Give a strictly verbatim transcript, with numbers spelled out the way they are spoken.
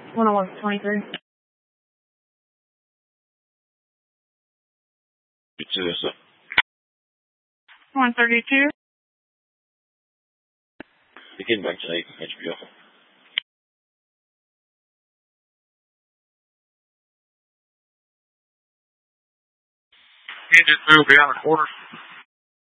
one oh one twenty-three. It's uh, one thirty-two. Begin back to eight, H B O. Engine two, beyond the quarter.